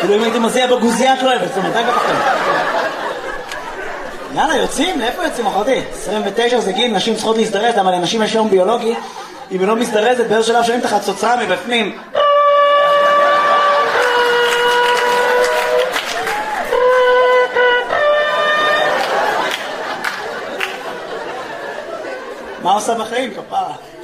כאילו אם הייתי מוזיע בגוזייה את לא אוהבת, זאת אומרת, יאללה, יוצאים? לאיפה יוצאים, אחותי? 29 זה גיל, נשים צריכות להזדרז, אבל לנשים יש יום ביולוגי, אם היא לא מזדרזת, באיזה שלב שומעים את החצוצרה מבפנים. מה עושה בחיים, כפרה?